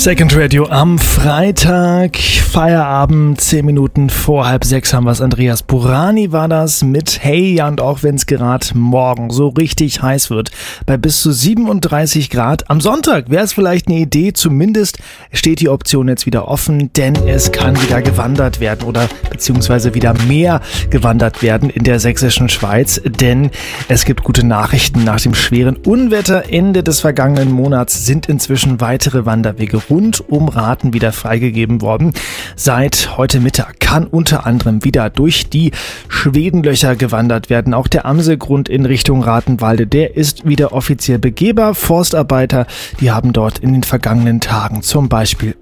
Second Radio am Freitag, Feierabend, 10 Minuten vor 5:30 haben wir es. Andreas Burani war das mit Hey, ja, und auch wenn es gerade morgen so richtig heiß wird, bei bis zu 37 Grad. Am Sonntag wäre es vielleicht eine Idee, zumindest steht die Option jetzt wieder offen, denn es kann wieder gewandert werden oder beziehungsweise wieder mehr gewandert werden in der sächsischen Schweiz, denn es gibt gute Nachrichten. Nach dem schweren Unwetter Ende des vergangenen Monats sind inzwischen weitere Wanderwege rund um Rathen wieder freigegeben worden. Seit heute Mittag kann unter anderem wieder durch die Schwedenlöcher gewandert werden. Auch der Amselgrund in Richtung Rathenwalde, der ist wieder offiziell begehbar. Forstarbeiter, die haben dort in den vergangenen Tagen zum Beispiel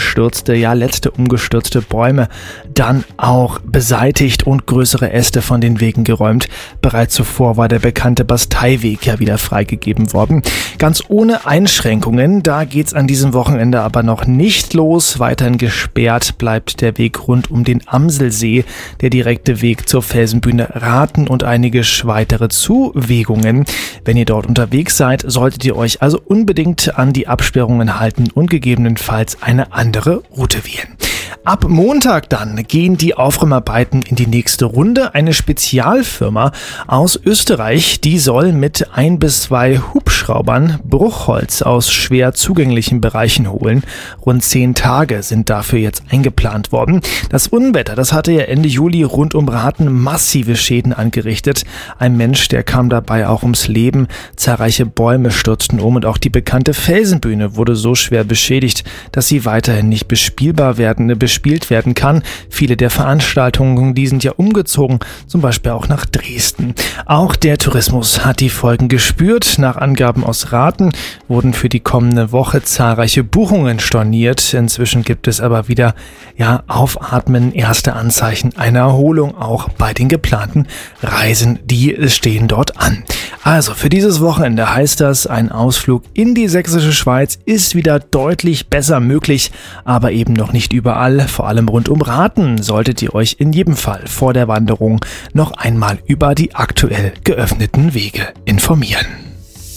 letzte umgestürzte Bäume dann auch beseitigt und größere Äste von den Wegen geräumt. Bereits zuvor war der bekannte Basteiweg ja wieder freigegeben worden. Ganz ohne Einschränkungen, da geht's an diesem Wochenende aber noch nicht los. Weiterhin gesperrt bleibt der Weg rund um den Amselsee, der direkte Weg zur Felsenbühne Rathen und einige weitere Zuwegungen. Wenn ihr dort unterwegs seid, solltet ihr euch also unbedingt an die Absperrungen halten und gegebenenfalls eine andere Route wählen. Ab Montag dann gehen die Aufräumarbeiten in die nächste Runde. Eine Spezialfirma aus Österreich, die soll mit 1 bis 2 Hubschraubern Bruchholz aus schwer zugänglichen Bereichen holen. Rund 10 Tage sind dafür jetzt eingeplant worden. Das Unwetter, das hatte ja Ende Juli rund um Rathen massive Schäden angerichtet. Ein Mensch, der kam dabei auch ums Leben. Zahlreiche Bäume stürzten um und auch die bekannte Felsenbühne wurde so schwer beschädigt, dass sie weiterhin nicht bespielt werden kann. Viele der Veranstaltungen, die sind ja umgezogen, zum Beispiel auch nach Dresden. Auch der Tourismus hat die Folgen gespürt. Nach Angaben aus Rathen wurden für die kommende Woche zahlreiche Buchungen storniert. Inzwischen gibt es aber wieder Aufatmen, erste Anzeichen einer Erholung auch bei den geplanten Reisen, die stehen dort an. Also für dieses Wochenende heißt das, ein Ausflug in die sächsische Schweiz ist wieder deutlich besser möglich, aber eben noch nicht überall. Vor allem rund um Rathen solltet ihr euch in jedem Fall vor der Wanderung noch einmal über die aktuell geöffneten Wege informieren.